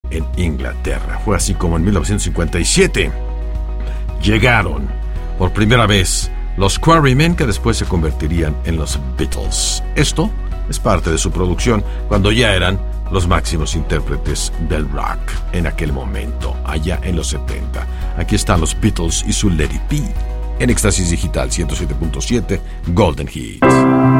en Inglaterra. Fue así como en 1957 llegaron por primera vez los Quarrymen, que después se convertirían en los Beatles. Esto es parte de su producción cuando ya eran los máximos intérpretes del rock en aquel momento, allá en los 70. Aquí están los Beatles y su Let It Be en Éxtasis Digital 107.7 Golden Hits.